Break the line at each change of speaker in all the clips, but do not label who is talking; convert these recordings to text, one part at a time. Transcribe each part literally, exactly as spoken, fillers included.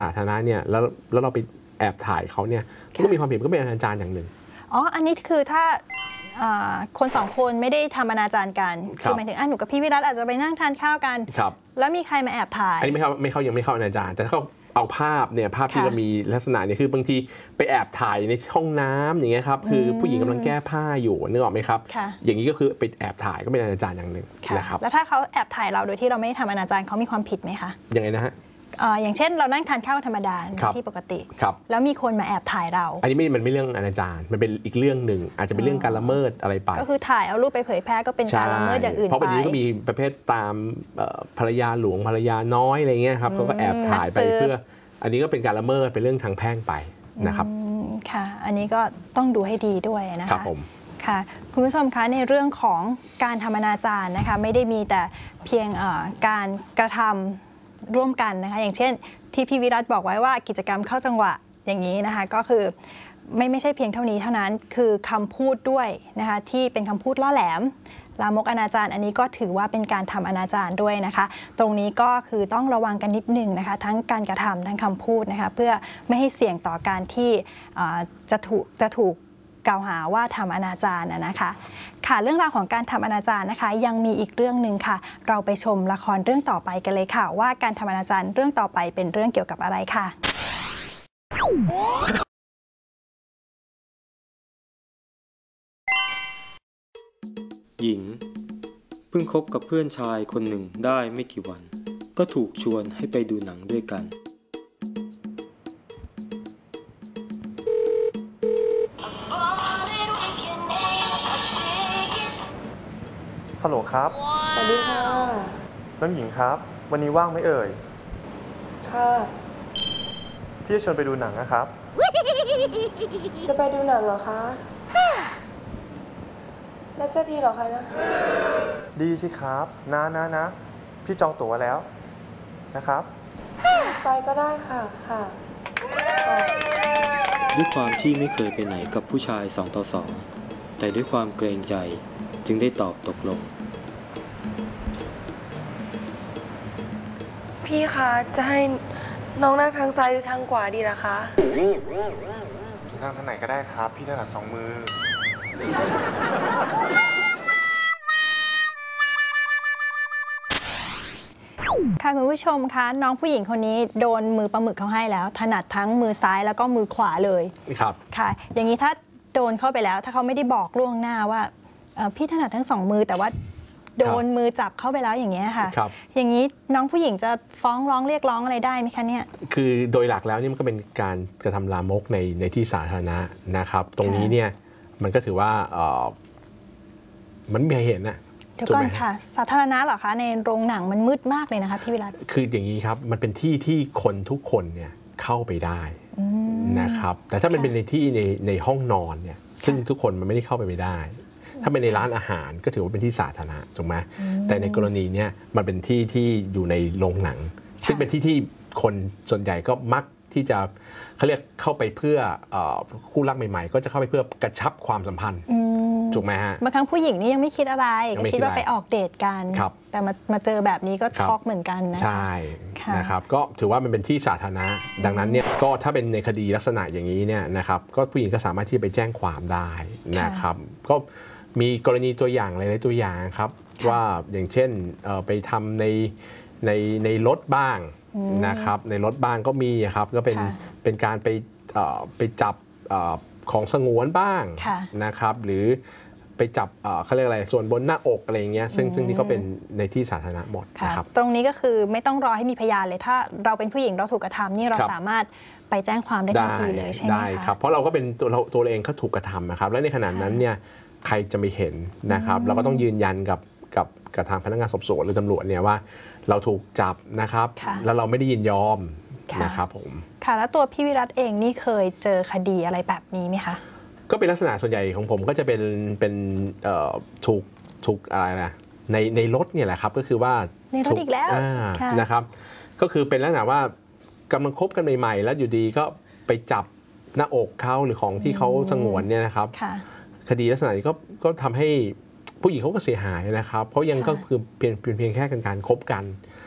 สาธารณะเนี่ยแล้วแล้วเราไปแอบถ่ายเขาเนี่ยก็มีความผิดก็เป็นอนาจารอย่างหนึ่ง
อ๋ออันนี้คือถ้าคนสองคนไม่ได้ทำอนาจารกันคือหมายถึงอ่ะหนูกับพี่วิรัตอาจจะไปนั่งทานข้าวกันแล้วมีใครมาแอบถ่าย
อันนี้ไม่เข้าไม่เข้ายังไม่เข้าอนาจารแต่เขาเอาภาพเนี่ยภาพที่เรามีลักษณะเนี่ยคือบางทีไปแอบถ่ายในห้องน้ำอย่างเงี้ยครับคือผู้หญิงกำลังแก้ผ้าอยู่นึกออกไหมครับอย่างนี้ก็คือไปแอบถ่ายก็เป็นอนาจารอย่างหนึ่งนะครับ
แล้วถ้าเขาแอบถ่ายเราโดยที่เราไม่ทำอนาจารเขามีความผิดไหมคะ
ยังไงนะฮะ
อย่างเช่นเรานั่งทานข้าวธรรมดาที่ปกติแล้วมีคนมาแอบถ่ายเรา
อันนี้ไม่มันไม่เรื่องอนาจารมันเป็นอีกเรื่องหนึ่งอาจจะเป็นเรื่องการละเมิดอะไรไป
ก็คือถ่ายเอารูปไปเผยแพร่ก็เป็นการละเมิดอย่างอื่นไป
เพราะบางทีก็มีประเภทตามภรรยาหลวงภรรยาน้อยอะไรเงี้ยครับเขาก็แอบถ่ายไปเพื่ออันนี้ก็เป็นการละเมิดเป็นเรื่องทางแพ่งไปนะครับ
ค่ะอันนี้ก็ต้องดูให้ดีด้วยนะคะ
ครับผม
ค่ะคุณผู้ชมคะในเรื่องของการทำอนาจารนะคะไม่ได้มีแต่เพียงการกระทำร่วมกันนะคะอย่างเช่นที่พี่วิรัตบอกไว้ว่ากิจกรรมเข้าจังหวะอย่างนี้นะคะก็คือไม่ไม่ใช่เพียงเท่านี้เท่านั้นคือคำพูดด้วยนะคะที่เป็นคำพูดล่อแหลมลามกอนาจารอันนี้ก็ถือว่าเป็นการทำอนาจารด้วยนะคะตรงนี้ก็คือต้องระวังกันนิดหนึ่งนะคะทั้งการกระทำทั้งคำพูดนะคะเพื่อไม่ให้เสี่ยงต่อการที่จะถูกจะถูกกล่าวหาว่าทำอนาจารนะคะค่ะเรื่องราวของการทำอนาจารนะคะยังมีอีกเรื่องหนึ่งค่ะเราไปชมละครเรื่องต่อไปกันเลยค่ะว่าการทำอนาจารเรื่องต่อไปเป็นเรื่องเกี่ยวกับอะไรค่ะ
หญิงเพิ่งคบกับเพื่อนชายคนหนึ่งได้ไม่กี่วันก็ถูกชวนให้ไปดูหนังด้วยกัน
ฮัลโหลครับ
สวัสดีค่ะ
น้องหญิงครับวันนี้ว่างไหมเอ่ย
ค่ะ
พี่จะชวนไปดูหนังนะครับ
จะไปดูหนังเหรอคะแล้วจะดีเหรอคะนะ
ดีสิครับนะนะนะพี่จองตั๋วแล้วนะครับ
ไปก็ได้ค่ะค่ะ
ด้วยความที่ไม่เคยไปไหนกับผู้ชายสองต่อสองแต่ด้วยความเกรงใจจึงได้ตอบตกลง
พี่คะจะให้น้องนั่งทางซ้ายหรือทางขวาดีล่ะคะ
นั่งทางไหนก็ได้ครับพี่ถนัดสองมือ
ค่ะคุณผู้ชมคะน้องผู้หญิงคนนี้โดนมือปลาหมึกเขาให้แล้วถนัดทั้งมือซ้ายแล้วก็มือขวาเลย
ครับ
ค่ะอย่างนี้ถ้าโดนเข้าไปแล้วถ้าเขาไม่ได้บอกล่วงหน้าว่าพี่ถนัดทั้งสองมือแต่ว่าโดนมือจับเข้าไปแล้วอย่างเงี้ยค่ะอย่างนี้น้องผู้หญิงจะฟ้องร้องเรียกร้องอะไรได้ไหมคะเนี่ย
คือโดยหลักแล้วนี่มันก็เป็นการกระทำลามกในในที่สาธารณะนะครับตรงนี้เนี่ยมันก็ถือว่ามันไม่เห็นนะ
เดี๋ยวก่อนค่ะสาธารณะเหรอคะในโรงหนังมันมืดมากเลยนะคะพี่วิรัต
คืออย่างนี้ครับมันเป็นที่ที่คนทุกคนเนี่ยเข้าไปได้นะครับแต่ถ้ามันเป็นในที่ในในห้องนอนเนี่ยซึ่งทุกคนมันไม่ได้เข้าไปไม่ได้ถ้าเป็นในร้านอาหารก็ถือว่าเป็นที่สาธารณะถูกไหมแต่ในกรณีนี้มันเป็นที่ที่อยู่ในโรงหนังซึ่งเป็นที่ที่คนส่วนใหญ่ก็มักที่จะเขาเรียกเข้าไปเพื่อคู่รักใหม่ๆก็จะเข้าไปเพื่อกระชับความสัมพันธ์ถูกไหมฮะ
บางครั้งผู้หญิงนี่ยังไม่คิดอะไรก็คิดว่าไปออกเดทกันแต่มามาเจอแบบนี้ก็ช็อกเหมือนกันนะ
ใช่นะครับก็ถือว่ามันเป็นที่สาธารณะดังนั้นเนี่ยก็ถ้าเป็นในคดีลักษณะอย่างนี้เนี่ยนะครับก็ผู้หญิงก็สามารถที่จะไปแจ้งความได้นะครับก็มีกรณีตัวอย่างหลายๆตัวอย่างครับว่าอย่างเช่นไปทำในในในรถบ้างนะครับในรถบ้างก็มีครับก็เป็นเป็นการไปไปจับของสงวนบ้างนะครับหรือไปจับเขาเรียกอะไรส่วนบนหน้าอกอะไรเงี้ยซึ่งซึ่งที่เขาเป็นในที่สาธารณะหมดนะครับ
ตรงนี้ก็คือไม่ต้องรอให้มีพยานเลยถ้าเราเป็นผู้หญิงเราถูกกระทำนี่เราสามารถไปแจ้งความได้ทันทีเลยใช่ไหมคะ
ได้ครับเพราะเราก็เป็นตัวตัวเองเขาถูกกระทำนะครับและในขณะนั้นเนี่ยใครจะไม่เห็นนะครับเราก็ต้องยืนยันกับกับกับทางพนักงานสอบสวนหรือตำรวจเนี่ยว่าเราถูกจับนะครับแล้วเราไม่ได้ยินยอมนะครับผม
ค่ะแล้วตัวพี่วิรัตเองนี่เคยเจอคดีอะไรแบบนี้ไหมคะ
ก็เป็นลักษณะส่วนใหญ่ของผมก็จะเป็นเป็นถูกถูกอะไรนะในในรถเนี่ยแหละครับก็คือว่า
ในรถอีกแล้ว
นะครับก็คือเป็นลักษณะว่ากำลังคบกันใหม่ๆแล้วอยู่ดีก็ไปจับหน้าอกเขาหรือของที่เขาสงวนเนี่ยนะครับคดีลักษณะนี้ก็ก็ทำให้ผู้หญิงเขาก็เสียหายนะครับเพราะยังก็คือเพียงเพียงแค่การคบกัน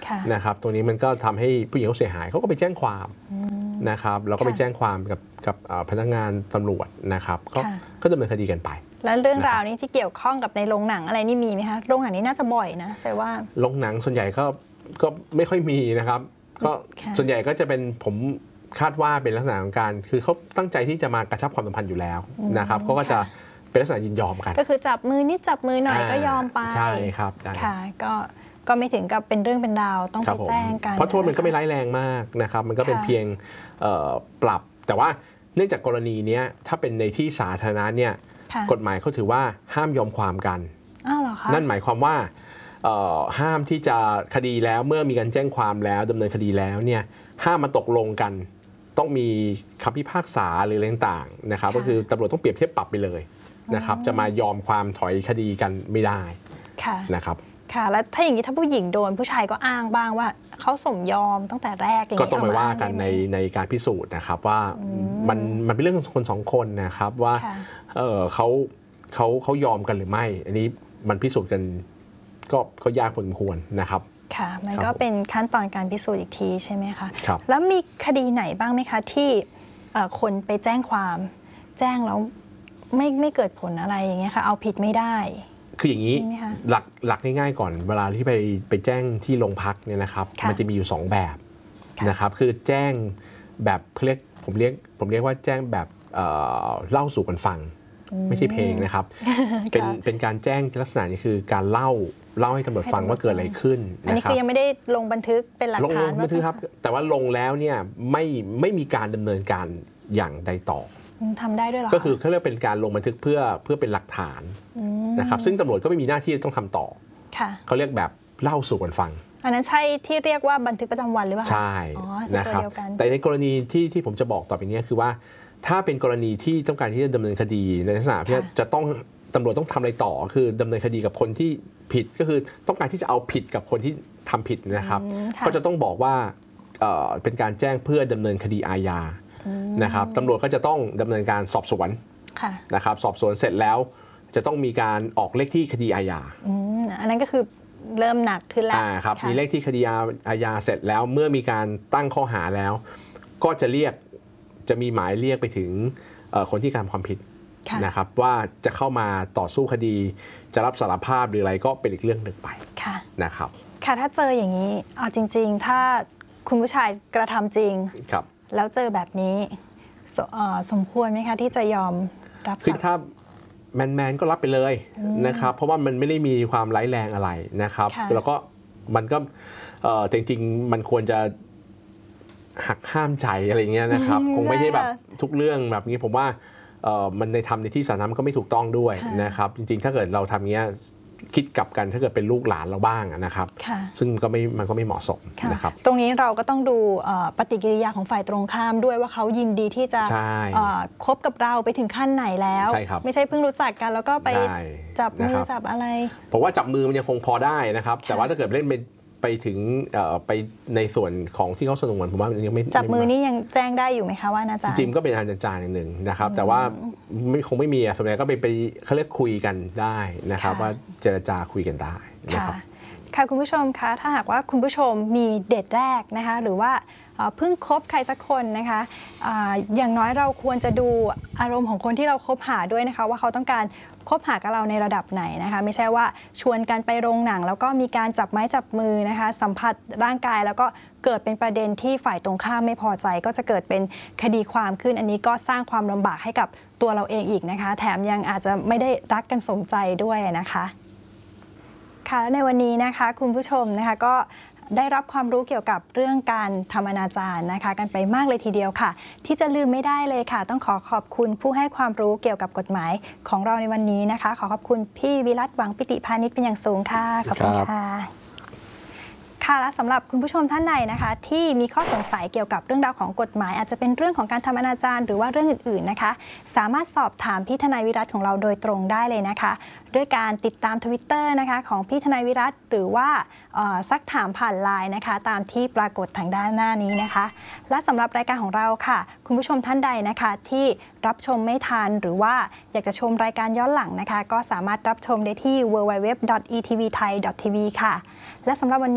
ค่ะ
นะครับตรงนี้มันก็ทำให้ผู้หญิงเขาเสียหายเขาก็ไปแจ้งความนะครับแล้วก็ไป
ค่ะ
แจ้งความกับกับเอ่อพนักงานตำรวจนะครับก็
ค่ะ
ก็ดำเนินคดีกันไป
แล้วเรื่อง
นะครับ
ราวนี้ที่เกี่ยวข้องกับในโรงหนังอะไรนี่มีไหมคะโรงหนังนี้น่าจะบ่อยนะแต่ว่า
โรงหนังส่วนใหญ่ก็ก็ไม่ค่อยมีนะครับก็
ค่ะ
ส่วนใหญ่ก็จะเป็นผมคาดว่าเป็นลักษณะของการคือเขาตั้งใจที่จะมากระชับความสัมพันธ์อยู่แล้วนะครับเขาก็จะเป็นลักษณะยินยอมกัน
ก็คือจับมือนิดจับมือหน่อยก็ยอมไป
ใช่ครับได้
ค่ะก็ก็ไม่ถึงกับเป็นเรื่องเป็นราวต้อง
ค
ไป
รับผม
แจ้งกัน
เพราะโทษมันก็ไม่
ะคะ
ร้ายแรงมากนะครับมันก็เป็น
ค่ะ
เพียงเอ่อปรับ แต่ว่าเนื่องจากกรณีเนี้ยถ้าเป็นในที่สาธารณะเนี่ย
ค่ะ
กฎหมายเขาถือว่าห้ามยอมความกัน
อ้าวเหรอคะ
นั่นหมายความว่าเอ่อห้ามที่จะคดีแล้วเมื่อมีการแจ้งความแล้วดำเนินคดีแล้วเนี่ยห้ามมาตกลงกัน ต้องมีคำพิพากษาหรืออะไรต่างๆนะครับก็คือตำรวจต้องเปรียบเทียบปรับไปเลยนะครับจะมายอมความถอยคดีกันไม่ได้
ค่ะ
นะครับ
ค่ะ แล้วถ้าอย่างนี้ถ้าผู้หญิงโดนผู้ชายก็อ้างบ้างว่าเขาสมยอมตั้งแต่แรกอย่าง
ก็
นี้
ต้องไป
เม
ว่า
อ้ง
กัน
ได้ไหม
ในในการพิสูจน์นะครับว่ามันมันเป็นเรื่องของคนสองคนนะครับว่า
ค่ะ
เออเขาเขาเขายอมกันหรือไม่ อันนี้มันพิสูจน์กันก็ก็ยากพอสมควรนะครับ
ค่ะ มัน
ครับ
ก็เป็นขั้นตอนการพิสูจน์อีกทีใช่ไหมคะ
ครับ
แล้วมีคดีไหนบ้างไหมคะที่เอ่อคนไปแจ้งความแจ้งแล้วไม่ไม่เกิดผลอะไรอย่างเงี้ยค่ะเอาผิดไม่ได้
คืออย่างนี้
มีไหมคะ
หลักหลักง่ายๆก่อนเวลาที่ไปไปแจ้งที่โรงพักเนี่ยนะครับ
ค่ะ
มันจะมีอยู่สองแบบ
ค่ะ
นะครับคือแจ้งแบบเขาเรียกผมเรียกผมเรียกว่าแจ้งแบบเอ่อเล่าสู่กันฟัง ไม่ใช่เพลงนะครับ เป็นเป็นการแจ้งลักษณะนี้คือการเล่าเล่าให้ตำรวจฟังว่าเกิดอะไรขึ้น
อันนี้
นะครั
คื
บ
อยังไม่ได้ลงบันทึกเป็นหลัก
ลง
ฐาน
บันทึกครับแต่ว่าลงแล้วเนี่ยไม่ไม่มีการดำเนินการอย่างใดต่อ
อืมทำได้ด้วยเหรอ
ก็คือเขาเรียกเป็นการลงบันทึกเพื่อเพื่อเป็นหลักฐาน
ม
นะครับซึ่งตำรวจก็ไม่มีหน้าที่ต้องทำต่อ
ค่ะ
เขาเรียกแบบเล่าสู่กันฟัง
อันนั้นใช่ที่เรียกว่าบันทึกประจำวันหรือเปล่าคะ
ใช่
อ๋อ
นะ
ตั
คว รับ
เดียวกัน
แต่ในกรณีที่ที่ผมจะบอกต่อไปนี้คือว่า ถ้าเป็นกรณีที่ต้องการที่จะดำเนินคดีในลักษณะที่จะต้องตำรวจต้องทำอะไรต่อคือดำเนินคดีกับคนที่ผิดก็คือต้องการที่จะเอาผิดกับคนที่ทำผิดนะครับ
อืมค่ะ
ก็จะต้องบอกว่าเอ่อเป็นการแจ้งเพื่อดำเนินคดีอาญานะครับตำรวจก็จะต้องดำเนินการสอบสวน
ค่ะ
นะครับสอบสวนเสร็จแล้ว จะต้องมีการออกเลขที่คดีอาญา
อืมอันนั้นก็คือเริ่มหนักขึ้นแล้ว
อ่าครับ
ะ
มีเลขที่คดีอาญาเสร็จแล้วเมื่อมีการตั้งข้อหาแล้ว ก็จะเรียกจะมีหมายเรียกไปถึงเอ่อคนที่กระทำความผิด
ค่ะ
นะครับว่าจะเข้ามาต่อสู้คดีจะรับสารภาพหรืออะไรก็เป็นอีกเรื่องหนึ่งไป
ค่ะ
นะครับ
ค่ะถ้าเจออย่างนี้เอาจริง ๆ ถ้าคุณผู้ชายกระทำจริง
ครับ
แล้วเจอแบบนี้สเอ่อสมควรไหมคะที่จะยอมรับ
คือ
สาร
ถ้าแมนแมนก็รับไปเลยนะครับเพราะว่ามันไม่ได้มีความร้ายแรงอะไรนะครับ
ค่ะ
แล้วก็มันก็เอ่อจริงๆมันควรจะหักห้ามใจอะไรเงี้ยนะครับ คงไม่ใช่แบบทุกเรื่องแบบนี้ผมว่าเอ่อมันในทำในที่สาธารณะมันก็ไม่ถูกต้องด้วยนะครับ จริงๆ ถ้าเกิดเราทำเงี้ยคิดกลับกันถ้าเกิดเป็นลูกหลานเราบ้างนะครับ
ค่ะ
ซึ่งก็ไม่มันก็ไม่เหมาะสม
ค่ะ
นะครับ
ตรงนี้เราก็ต้องดูเอ่อปฏิกิริยาของฝ่ายตรงข้ามด้วยว่าเขายินดีที่จะ
ใช่
เอ่อคบกับเราไปถึงขั้นไหนแล้ว
ใช่ครับ
ไม่ใช่เพิ่งรู้จักกันแล้วก็ไป
ได้
จับมื
นะ
อ
ครับ
จับอะไร
ผมว่าจับมือมันยังคงพอได้นะครับ แต่ว่าถ้าเกิดเล่นไปไปถึงเอ่อไปในส่วนของที่เขาสนุกผมว่ามันยังไม่
จับมือ
ไ
นี่ยังแจ้งได้อยู่ไหมคะว่านาจา
จริงๆก็เป็นอาจารย์อย่างหนึ่งนะครับ แต่ว่าไม่คงไม่มีอะส่วนใหญ่ก็ไปไปเขาเรียกคุยกันได้นะครับ
ค่ะ
ว่าเจรจาคุยกันได้นะ
ค่ะ
ครับ
ค่ะคุณผู้ชมคะถ้าหากว่าคุณผู้ชมมีเดทแรกนะคะหรือว่าเอ่อเพิ่งคบใครสักคนนะคะอาอย่างน้อยเราควรจะดูอารมณ์ของคนที่เราคบหาด้วยนะคะว่าเขาต้องการคบหากับเราในระดับไหนนะคะไม่ใช่ว่าชวนกันไปโรงหนัง แล้วก็มีการจับไม้จับมือนะคะสัมผัสร่างกายแล้วก็เกิดเป็นประเด็นที่ฝ่ายตรงข้ามไม่พอใจ ก็จะเกิดเป็นคดีความขึ้นอันนี้ก็สร้างความลำบากให้กับตัวเราเองอีกนะคะแถมยังอาจจะไม่ได้รักกันสมใจด้วยนะคะ ค่ะและในวันนี้นะคะคุณผู้ชมนะคะก็ได้รับความรู้เกี่ยวกับเรื่องการทำอนาจารนะคะกันไปมากเลยทีเดียวค่ะ ที่จะลืมไม่ได้เลยค่ะ ต้องขอขอบคุณผู้ให้ความรู้เกี่ยวกับกฎหมายของเราในวันนี้นะคะ ขอขอบคุณพี่วิรัตหวังปิติพานิชเป็นอย่างสูงค่ะขอบคุณค่ะค่ะและสำหรับคุณผู้ชมท่านใดนะคะ ที่มีข้อสงสัยเกี่ยวกับเรื่องราวของกฎหมาย อาจจะเป็นเรื่องของการทำอนาจารหรือว่าเรื่องอื่นๆนะคะ สามารถสอบถามพี่ทนายวิรัตของเราโดยตรงได้เลยนะคะ ด้วยการติดตาม ทวิตเตอร์ นะคะของพี่ทนายวิรัตหรือว่าเอ่อซักถามผ่านไลน์นะคะ ตามที่ปรากฏทางด้านหน้านี้นะคะ และสำหรับรายการของเราค่ะ คุณผู้ชมท่านใดนะคะ ที่รับชมไม่ทันหรือว่าอยากจะชมรายการย้อนหลังนะคะ ก็สามารถรับชมได้ที่ ดับเบิลยู ดับเบิลยู ดับเบิลยู ดอท อี ที วี ไทย ดอท ที วี ค่ะ และสำหรับวันนี้ค่ะเว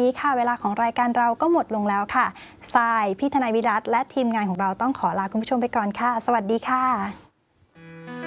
ลาของรายการเราก็หมดลงแล้วค่ะทรายพี่ทนายวิรัตและทีมงานของเราต้องขอลาคุณผู้ชมไปก่อนค่ะสวัสดีค่ะ